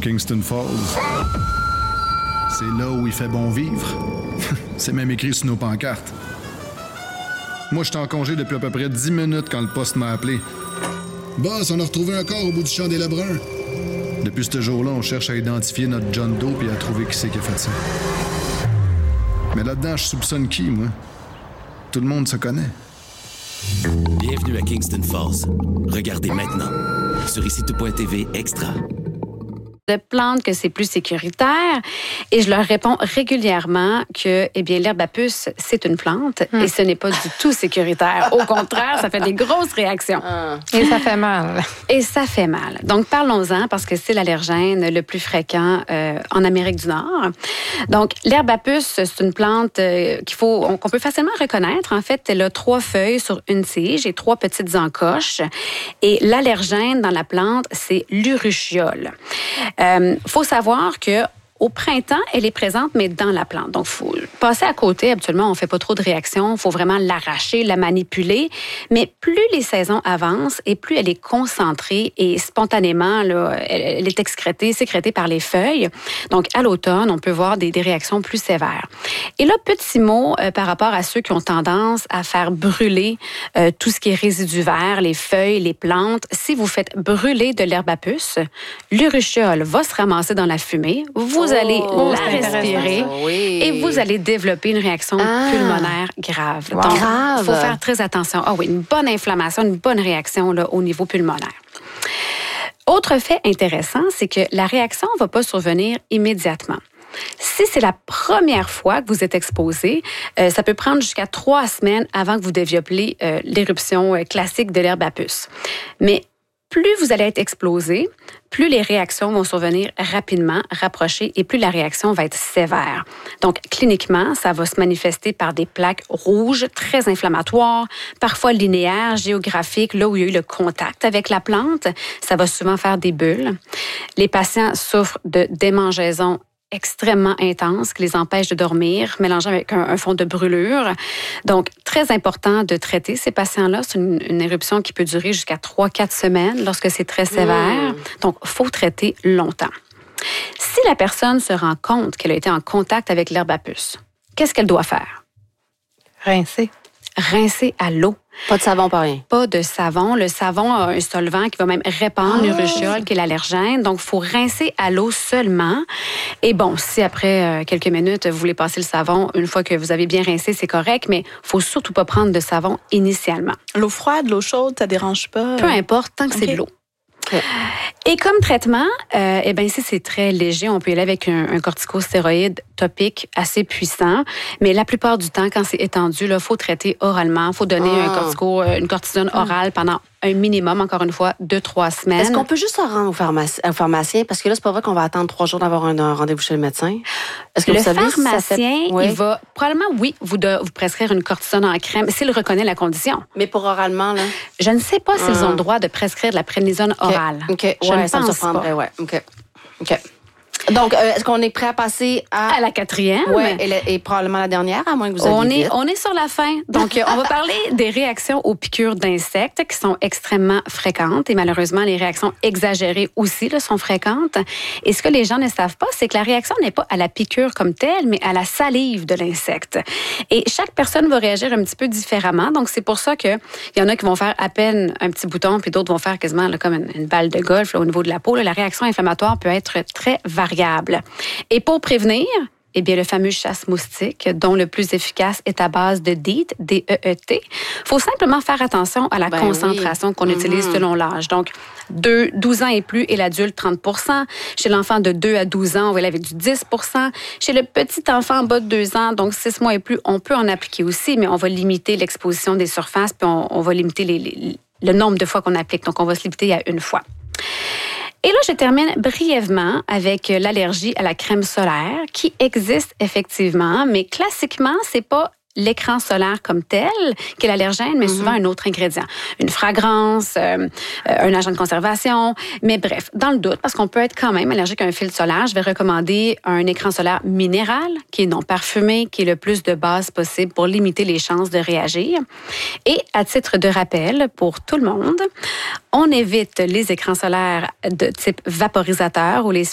Kingston Falls. C'est là où il fait bon vivre. C'est même écrit sur nos pancartes. Moi, j'étais en congé depuis à peu près 10 minutes quand le poste m'a appelé. Boss, on a retrouvé un corps au bout du champ des Lebrun. Depuis ce jour-là, on cherche à identifier notre John Doe et à trouver qui c'est qui a fait ça. Mais là-dedans, je soupçonne qui, moi? Tout le monde se connaît. Bienvenue à Kingston Falls. Regardez maintenant sur ICITO.tv Extra. De plantes que c'est plus sécuritaire et je leur réponds régulièrement que l'herbe à puce, c'est une plante et ce n'est pas du tout sécuritaire. Au contraire, ça fait des grosses réactions. Et ça fait mal. Et ça fait mal. Donc, parlons-en parce que c'est l'allergène le plus fréquent en Amérique du Nord. Donc, l'herbe à puce, c'est une plante qu'on peut facilement reconnaître. En fait, elle a 3 feuilles sur une tige et 3 petites encoches. Et l'allergène dans la plante, c'est l'urushiol. Faut savoir que au printemps, elle est présente, mais dans la plante. Donc, il faut passer à côté. Habituellement, on ne fait pas trop de réactions. Il faut vraiment l'arracher, la manipuler. Mais plus les saisons avancent et plus elle est concentrée et spontanément, là, elle est sécrétée par les feuilles. Donc, à l'automne, on peut voir des réactions plus sévères. Et là, petit mot par rapport à ceux qui ont tendance à faire brûler tout ce qui est résidu vert, les feuilles, les plantes. Si vous faites brûler de l'herbe à puce, l'urushiol va se ramasser dans la fumée. Vous allez la respirer et vous allez développer une réaction pulmonaire grave. Wow. Donc, Grave. il faut faire très attention. Une bonne inflammation, une bonne réaction là, au niveau pulmonaire. Autre fait intéressant, c'est que la réaction ne va pas survenir immédiatement. Si c'est la première fois que vous êtes exposé, ça peut prendre jusqu'à 3 semaines avant que vous développiez l'éruption classique de l'herbe à puce. Mais plus vous allez être exposé, plus les réactions vont survenir rapidement, rapprochées, et plus la réaction va être sévère. Donc, cliniquement, ça va se manifester par des plaques rouges, très inflammatoires, parfois linéaires, géographiques, là où il y a eu le contact avec la plante. Ça va souvent faire des bulles. Les patients souffrent de démangeaisons extrêmement intense qui les empêche de dormir, mélangé avec un fond de brûlure. Donc, très important de traiter ces patients-là. C'est une éruption qui peut durer jusqu'à 3-4 semaines lorsque c'est très sévère. Donc, il faut traiter longtemps. Si la personne se rend compte qu'elle a été en contact avec l'herbe à puce, qu'est-ce qu'elle doit faire? Rincer. Rincer à l'eau. Pas de savon, pas rien. Pas de savon. Le savon a un solvant qui va même répandre l'urushiol, qui est l'allergène. Donc, il faut rincer à l'eau seulement. Et bon, si après quelques minutes, vous voulez passer le savon, une fois que vous avez bien rincé, c'est correct, mais il ne faut surtout pas prendre de savon initialement. L'eau froide, l'eau chaude, ça dérange pas? Peu importe, tant que c'est de l'eau. Et comme traitement, si c'est très léger, on peut y aller avec un corticostéroïde topique assez puissant. Mais la plupart du temps, quand c'est étendu, il faut traiter oralement. Il faut donner une cortisone orale pendant un minimum, encore une fois, 2-3 semaines. Est-ce qu'on peut juste se rendre au pharmacien? Parce que là, c'est pas vrai qu'on va attendre 3 jours d'avoir un rendez-vous chez le médecin. Est-ce que le vous savez pharmacien, il va probablement, vous prescrire une cortisone en crème s'il reconnaît la condition. Mais pour oralement, là? Je ne sais pas s'ils ont le droit de prescrire de la prénisone orale. OK. Je ne ça me pense surprendrait, pas. ouais. OK. Donc, est-ce qu'on est prêt à passer à la 4e? Oui, et probablement la dernière, à moins que vous alliez vite. On est sur la fin. Donc, on va parler des réactions aux piqûres d'insectes qui sont extrêmement fréquentes. Et malheureusement, les réactions exagérées aussi là, sont fréquentes. Et ce que les gens ne savent pas, c'est que la réaction n'est pas à la piqûre comme telle, mais à la salive de l'insecte. Et chaque personne va réagir un petit peu différemment. Donc, c'est pour ça qu'il y en a qui vont faire à peine un petit bouton, puis d'autres vont faire quasiment là, comme une balle de golf là, au niveau de la peau. Là, la réaction inflammatoire peut être très variable. Et pour prévenir, le fameux chasse-moustique, dont le plus efficace est à base de DEET, D-E-E-T. Il faut simplement faire attention à la concentration qu'on utilise selon l'âge. Donc, 12 ans et plus, et l'adulte, 30%. Chez l'enfant de 2 à 12 ans, on va aller avec du 10%. Chez le petit enfant en bas de 2 ans, donc 6 mois et plus, on peut en appliquer aussi, mais on va limiter l'exposition des surfaces, puis on va limiter le nombre de fois qu'on applique. Donc, on va se limiter à 1 fois. Et là, je termine brièvement avec l'allergie à la crème solaire qui existe effectivement, mais classiquement, c'est pas l'écran solaire comme tel qui est l'allergène, mais souvent un autre ingrédient. Une fragrance, un agent de conservation. Mais bref, dans le doute, parce qu'on peut être quand même allergique à un filtre solaire, je vais recommander un écran solaire minéral qui est non parfumé, qui est le plus de base possible pour limiter les chances de réagir. Et à titre de rappel, pour tout le monde, on évite les écrans solaires de type vaporisateur ou les